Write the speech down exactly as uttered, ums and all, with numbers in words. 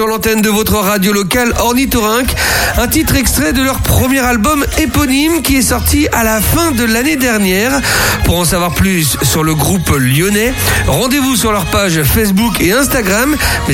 Sur l'antenne de votre radio locale Ornithorynque, un titre extrait de leur premier album éponyme qui est sorti à la fin de l'année dernière. Pour en savoir plus sur le groupe lyonnais, rendez-vous sur leur page Facebook et Instagram.